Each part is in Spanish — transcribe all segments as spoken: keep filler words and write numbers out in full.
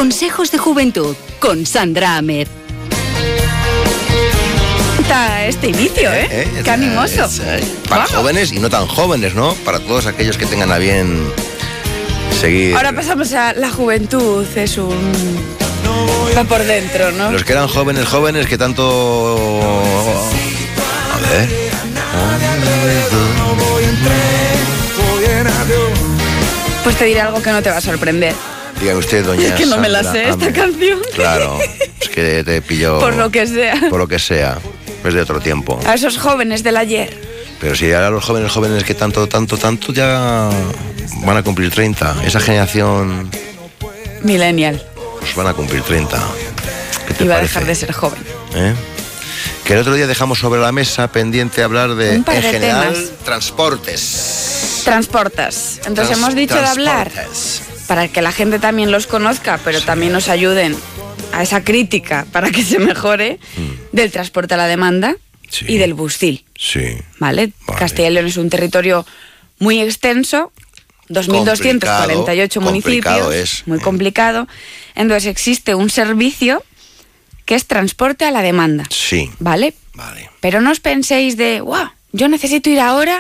Consejos de Juventud con Sandra Ahmed. Este inicio, ¿eh? ¿Eh? Qué animoso. Es, eh, para wow. jóvenes y no tan jóvenes, ¿no? Para todos aquellos que tengan a bien seguir. Ahora pasamos a la juventud, es un... va por dentro, ¿no? Los que eran jóvenes, jóvenes, que tanto... A ver... Pues te diré algo que no te va a sorprender. Dígame usted, doña Es que no Sandra, me la sé esta Ahmed. canción. Claro, es que te pilló... Por lo que sea. Por lo que sea. Es de otro tiempo. A esos jóvenes del ayer. Pero si ahora los jóvenes, jóvenes que tanto, tanto, tanto ya van a cumplir treinta. Esa generación... Millennial. Pues van a cumplir treinta. ¿Qué te Iba parece? a dejar de ser joven. ¿Eh? Que el otro día dejamos sobre la mesa pendiente hablar de, Un par en de general, temas. transportes. Transportas. Entonces Trans- hemos dicho de hablar transportes. para que la gente también los conozca, pero Sí. también nos ayuden a esa crítica para que se mejore Mm. del transporte a la demanda Sí. y del bustil. Sí. ¿Vale? Vale. Castilla y León es un territorio muy extenso, dos mil doscientos cuarenta y ocho Complicado, municipios, complicado es. muy complicado. Entonces existe un servicio que es transporte a la demanda, Sí. ¿vale? Vale. Pero no os penséis de, wow, yo necesito ir ahora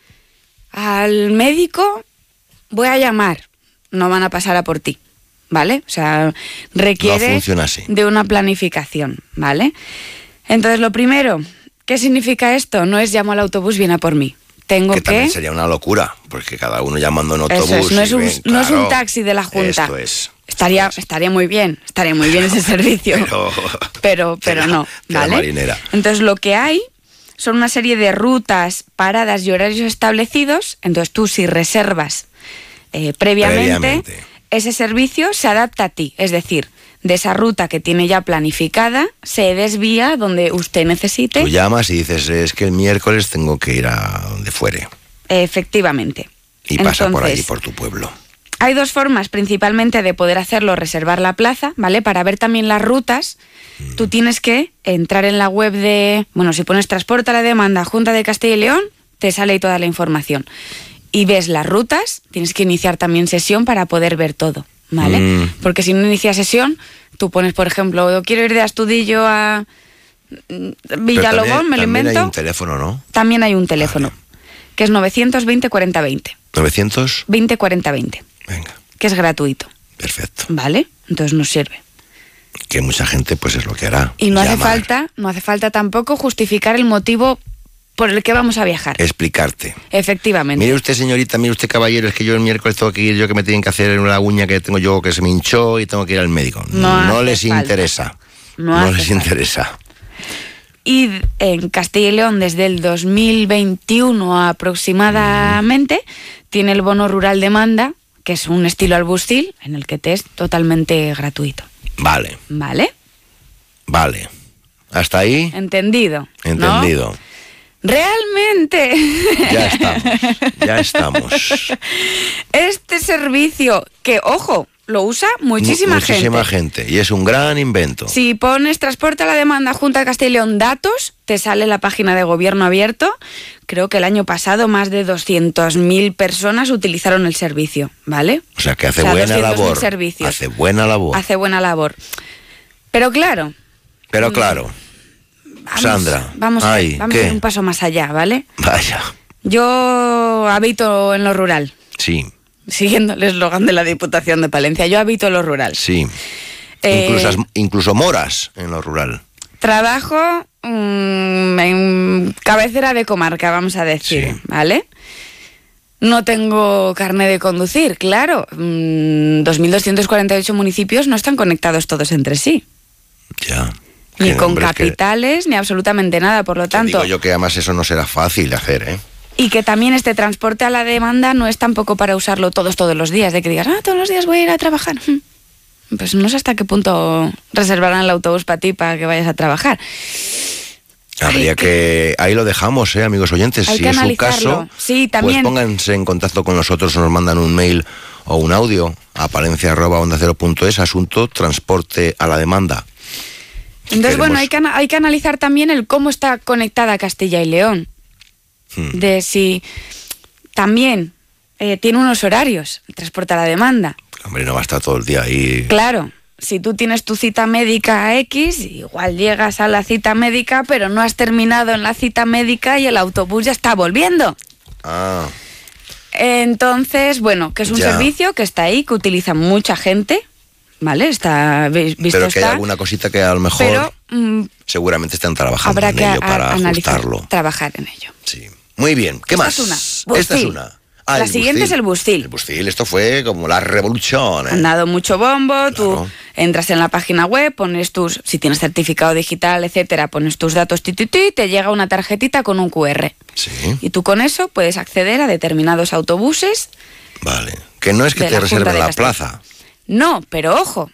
al médico, voy a llamar, no van a pasar a por ti, ¿vale? O sea, requiere No funciona así. de una planificación, ¿vale? Entonces, lo primero, ¿qué significa esto? No es llamo al autobús, viene a por mí. Tengo Que que... también sería una locura, porque cada uno llamando en autobús. Eso es, no es, y un, ven, no es un claro, taxi de la Junta. Esto es. Estaría, esto es. estaría muy bien, estaría muy bien ese servicio. Pero- pero, pero que la- no, que la ¿vale? marinera. Entonces lo que hay son una serie de rutas, paradas y horarios establecidos. Entonces tú si reservas eh, previamente, Previamente. ese servicio se adapta a ti. Es decir, de esa ruta que tiene ya planificada, se desvía donde usted necesite. Tú llamas y dices, es que el miércoles tengo que ir a donde fuere. Efectivamente. Y pasa por Entonces, allí, por tu pueblo. hay dos formas principalmente de poder hacerlo, reservar la plaza, ¿vale? Para ver también las rutas, tú tienes que entrar en la web de, bueno, si pones transporte a la demanda, Junta de Castilla y León, te sale ahí toda la información. Y ves las rutas, tienes que iniciar también sesión para poder ver todo, ¿vale? Mm. Porque si no inicias sesión, tú pones, por ejemplo, yo quiero ir de Astudillo a mm, Pero Villalobón, también- me lo también invento. hay un teléfono, ¿no? También hay un teléfono, Vale. que es novecientos veinte cuarenta veinte. ¿novecientos? veinte cuarenta veinte, Venga, que es gratuito, perfecto. ¿vale? Entonces nos sirve. Que mucha gente pues es lo que hará. Y no hace llamar, falta, no hace falta tampoco justificar el motivo por el que vamos a viajar. explicarte. Efectivamente. Mire usted, señorita, mire usted, caballero, es que yo el miércoles tengo que ir, yo que me tienen que hacer una uña que tengo yo que se me hinchó y tengo que ir al médico. No No, hace les falta. interesa. No No, hace les falta. interesa. Y en Castilla y León, desde el dos mil veintiuno aproximadamente, tiene el bono rural demanda, que es un estilo al bustil, en el que te es totalmente gratuito. Vale, ¿Vale? vale. ¿Hasta ahí? Entendido. ¿no? Entendido. Realmente. Ya estamos, ya estamos. Este servicio, que ojo, lo usa muchísima, Muchísima gente. gente. Y es un gran invento. Si pones transporte a la demanda Junta de Castilla y León datos, te sale la página de gobierno abierto. Creo que el año pasado más de doscientas mil personas utilizaron el servicio, ¿vale? O sea, que hace O sea, buena doscientos mil labor. servicios. Hace buena labor. Hace buena labor. Pero claro, Pero claro, vamos, Sandra, vamos, a- ay, vamos a ¿qué? ir un paso más allá, ¿vale? vaya, Yo habito en lo rural, sí, siguiendo el eslogan de la Diputación de Palencia. Yo habito en lo rural. sí. Eh, Incluso, incluso moras en lo rural. Trabajo mm, en cabecera de comarca, vamos a decir, Sí. ¿vale? No tengo carné de conducir, claro. Mm, dos mil doscientos cuarenta y ocho municipios no están conectados todos entre sí. Ya. Ni Que, con hombre, es que capitales, ni absolutamente nada. Por lo te tanto, digo yo que además eso no será fácil de hacer, ¿eh? y que también este transporte a la demanda no es tampoco para usarlo todos, todos los días. De que digas, ah, todos los días voy a ir a trabajar. Pues no sé hasta qué punto reservarán el autobús para ti, para que vayas a trabajar. Habría Hay que... Ahí lo dejamos, ¿eh, amigos oyentes? Hay Si que es su analizarlo. caso, Sí, también. pues pónganse en contacto con nosotros o nos mandan un mail o un audio a palencia arroba onda cero punto es, asunto transporte a la demanda. Entonces, Queremos- bueno, hay que, ana- hay que analizar también el cómo está conectada Castilla y León. Hmm. De si también eh, tiene unos horarios, el transporte a la demanda. Hombre, no va a estar todo el día ahí. Claro, si tú tienes tu cita médica a X, igual llegas a la cita médica, pero no has terminado en la cita médica y el autobús ya está volviendo. Ah. Entonces, bueno, que es un Ya. servicio que está ahí, que utiliza mucha gente, ¿vale? Está visto Pero que está, hay alguna cosita que a lo mejor pero mm, seguramente están trabajando habrá en que ello a- para analizar, ajustarlo. trabajar en ello. Sí. Muy bien. ¿Qué Esta más? es una. Esta es Bustil. una. Ah, La el siguiente Bustil. es el Bustil. El Bustil, esto fue como la revolución. ¿eh? Han dado mucho bombo, Claro. tú entras en la página web, pones tus, si tienes certificado digital, etcétera, pones tus datos, ti, ti, ti, y te llega una tarjetita con un cu erre. Sí, Y tú con eso puedes acceder a determinados autobuses. vale. Que no es que de te la Junta reserven de la Castilla. plaza. No, pero ojo,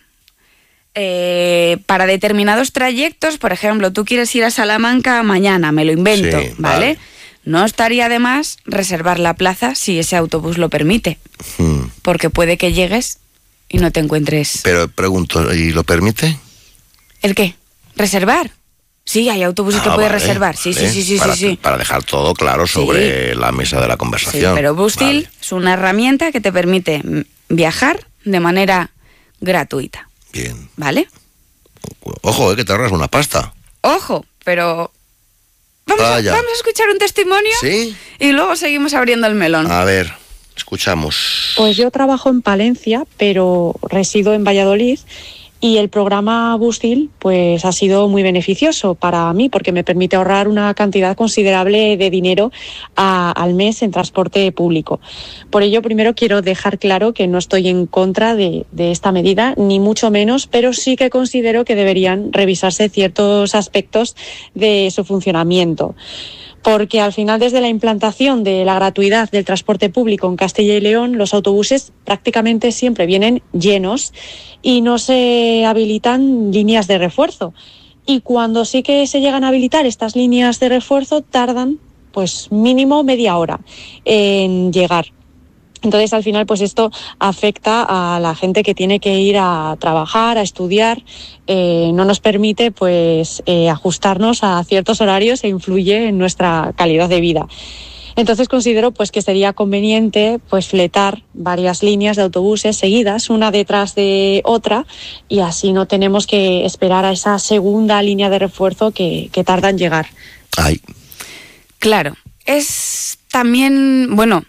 eh, para determinados trayectos, por ejemplo, tú quieres ir a Salamanca mañana, me lo invento, Sí, ¿vale? vale. No estaría de más reservar la plaza si ese autobús lo permite, Hmm. porque puede que llegues y no te encuentres... Pero pregunto, ¿y lo permite? ¿El qué? ¿Reservar? Sí, hay autobuses que Ah, puedes vale, reservar, sí, vale. sí, sí, sí, para, sí, sí. para dejar todo claro sobre la mesa de la Sí, conversación. pero Bustil Vale. es una herramienta que te permite mm, viajar de manera gratuita, Bien. ¿vale? Ojo, eh, que te ahorras una pasta. Ojo, pero... Vamos a, Vaya. vamos a escuchar un testimonio ¿Sí? y luego seguimos abriendo el melón. A ver, escuchamos. Pues yo trabajo en Palencia, pero resido en Valladolid, y el programa Bustil pues ha sido muy beneficioso para mí porque me permite ahorrar una cantidad considerable de dinero a- al mes en transporte público. Por ello, primero quiero dejar claro que no estoy en contra de, de esta medida, ni mucho menos, pero sí que considero que deberían revisarse ciertos aspectos de su funcionamiento. Porque al final, desde la implantación de la gratuidad del transporte público en Castilla y León, los autobuses prácticamente siempre vienen llenos y no se habilitan líneas de refuerzo. Y cuando sí que se llegan a habilitar estas líneas de refuerzo, tardan pues mínimo media hora en llegar. Entonces, al final, pues esto afecta a la gente que tiene que ir a trabajar, a estudiar, eh, no nos permite pues eh, ajustarnos a ciertos horarios e influye en nuestra calidad de vida. Entonces considero pues que sería conveniente pues fletar varias líneas de autobuses seguidas, una detrás de otra, y así no tenemos que esperar a esa segunda línea de refuerzo que, que tarda en llegar. Ay, Claro, es también, bueno,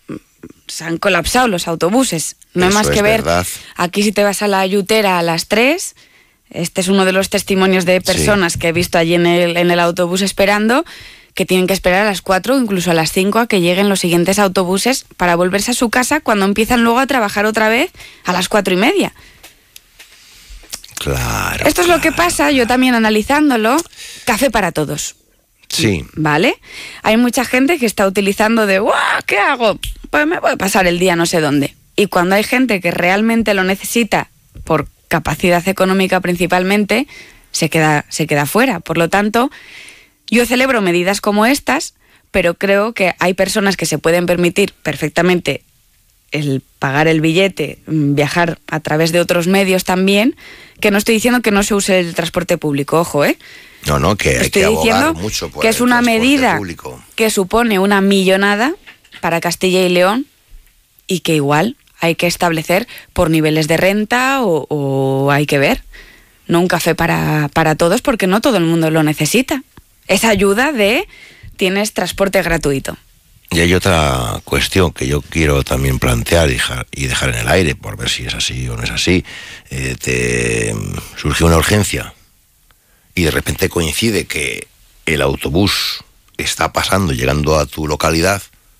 se han colapsado los autobuses. No hay Eso más que es ver. verdad. Aquí si te vas a la Yutera a las tres, este es uno de los testimonios de personas Sí. que he visto allí en el, en el autobús esperando, que tienen que esperar a las cuatro o incluso a las cinco a que lleguen los siguientes autobuses para volverse a su casa cuando empiezan luego a trabajar otra vez a las cuatro y media. claro. Esto es lo que claro. pasa, yo también analizándolo, café para todos. Sí, ¿Vale? Hay mucha gente que está utilizando de, ¡guau! ¿Qué hago? Pues me voy a pasar el día no sé dónde. Y cuando hay gente que realmente lo necesita, por capacidad económica principalmente, se queda, se queda fuera. Por lo tanto, yo celebro medidas como estas, pero creo que hay personas que se pueden permitir perfectamente el pagar el billete, viajar a través de otros medios también, que no estoy diciendo que no se use el transporte público, ojo, ¿eh? no, no, que hay Estoy que abogar diciendo mucho por que es el una transporte medida público. que supone una millonada para Castilla y León y que igual hay que establecer por niveles de renta o, o hay que ver, no un café para, para todos porque no todo el mundo lo necesita. Esa ayuda de tienes transporte gratuito. Y hay otra cuestión que yo quiero también plantear y dejar, y dejar en el aire, por ver si es así o no es así. Eh, te surgió una urgencia y de repente coincide que el autobús está pasando, llegando a tu localidad,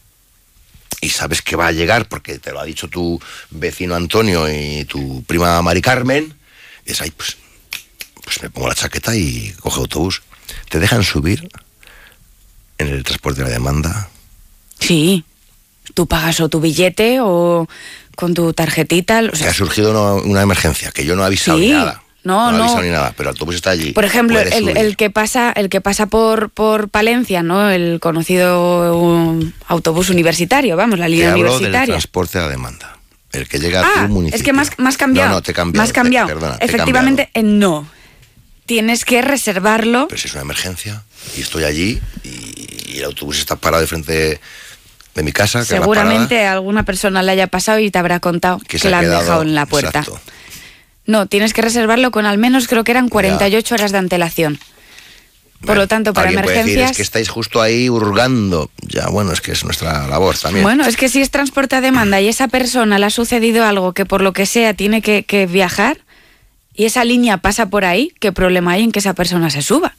y sabes que va a llegar porque te lo ha dicho tu vecino Antonio y tu prima Mari Carmen, y es ahí, pues, pues me pongo la chaqueta y coge autobús. ¿Te dejan subir en el transporte de la demanda? Sí, tú pagas o tu billete o con tu tarjetita. O Que sea, ha surgido una, una emergencia, que yo no he avisado Sí, ni nada. no, he no. avisado ni nada, pero el autobús está allí. por ejemplo, puedes el, subir. el que pasa, el que pasa por, por Palencia, ¿no? El conocido um, autobús universitario, vamos, la Te línea hablo del universitaria. transporte a la demanda. El que llega a Ah, tu municipio. es que más, más cambiado. No, no, te he cambiado. Más cambiado. te- perdona, te he Efectivamente, cambiado. eh, no. Tienes que reservarlo. Pero si es una emergencia y estoy allí y, y el autobús está parado de frente de, de mi casa. Que Seguramente es la a alguna persona le haya pasado y te habrá contado parada, que, se la ha han quedado- dejado en la puerta. Exacto. No, tienes que reservarlo con al menos, creo que eran cuarenta y ocho ya. horas de antelación. Por bueno, lo tanto, para emergencias... Puede decir, es que estáis justo ahí hurgando. Ya, bueno, es que es nuestra labor también. Bueno, es que si es transporte a demanda y esa persona le ha sucedido algo que por lo que sea tiene que, que viajar y esa línea pasa por ahí, ¿qué problema hay en que esa persona se suba?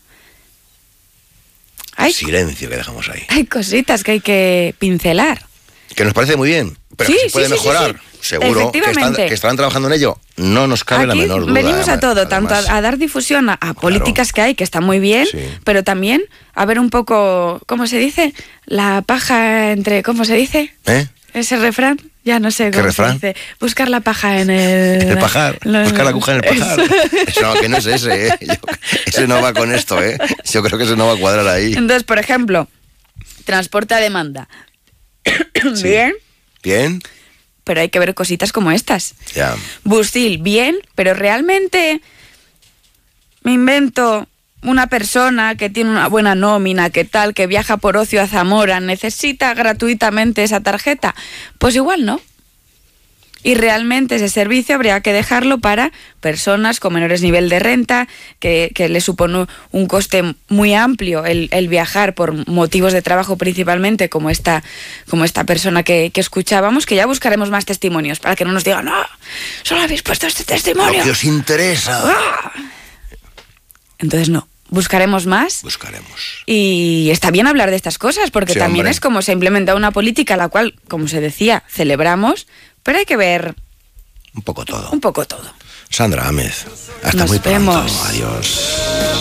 Hay, silencio que dejamos ahí. Hay cositas que hay que pincelar. Que nos parece muy bien, pero sí, que se puede sí, sí, mejorar. Sí, sí. Seguro que, están, que estarán trabajando en ello. No nos cabe Aquí la menor duda. Venimos a todo, además. tanto a, a dar difusión a, a políticas claro. que hay, que están muy bien, sí. pero también a ver un poco, ¿cómo se dice? La paja entre, ¿cómo se dice? ¿Eh? Ese refrán, ya no sé cómo ¿Qué refrán? se dice. Buscar la paja en el... En el pajar, no, buscar la aguja en el pajar. Eso no, que no es ese, ¿eh? Yo, ese no va con esto, ¿eh? Yo creo que ese no va a cuadrar ahí. Entonces, por ejemplo, transporte a demanda. Sí. Bien. Bien. Pero hay que ver cositas como estas. Ya. Bustil, bien, pero realmente me invento una persona que tiene una buena nómina, que tal, que viaja por ocio a Zamora, ¿necesita gratuitamente esa tarjeta? Pues igual no. Y realmente ese servicio habría que dejarlo para personas con menores nivel de renta, que, que le supone un coste muy amplio el, el viajar por motivos de trabajo principalmente, como esta, como esta persona que, que escuchábamos, que ya buscaremos más testimonios, para que no nos digan, no, solo habéis puesto este testimonio. Lo que os interesa. ¡Ah! Entonces no. Buscaremos más. Buscaremos. Y está bien hablar de estas cosas, porque sí, también hombre. Es como se ha implementado una política, la cual, como se decía, celebramos, pero hay que ver... Un poco todo. Un poco todo. Sandra Ámez, hasta Nos muy vemos. pronto. Adiós.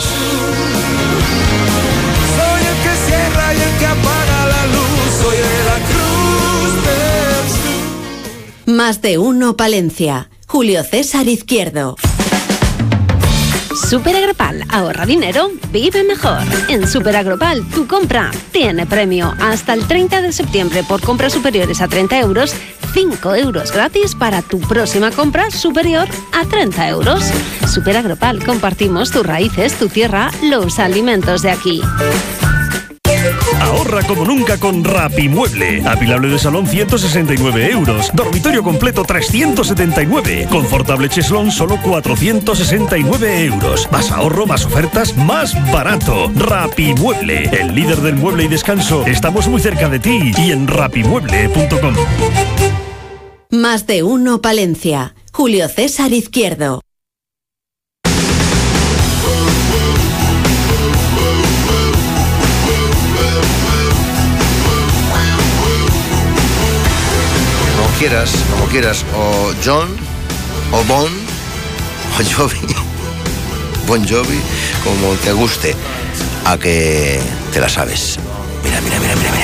Soy el que cierra y el que apaga la luz, soy de la Cruz del Sur. Más de uno Palencia. Julio César Izquierdo. Superagropal, ahorra dinero, vive mejor. En Superagropal, tu compra tiene premio. Hasta el treinta de septiembre, por compras superiores a treinta euros, cinco euros gratis para tu próxima compra superior a treinta euros. Superagropal, compartimos tus raíces, tu tierra, los alimentos de aquí. Ahorra como nunca con Rapimueble. Apilable de salón ciento sesenta y nueve euros. Dormitorio completo trescientos setenta y nueve. Confortable cheslón solo cuatrocientos sesenta y nueve euros. Más ahorro, más ofertas, más barato. Rapimueble, el líder del mueble y descanso. Estamos muy cerca de ti y en rapimueble punto com. Más de uno Palencia. Julio César Izquierdo. Quieras, como quieras, o John, o Bon, o Jovi, Bon Jovi, como te guste, a que te la sabes. Mira, mira, mira, mira, mira.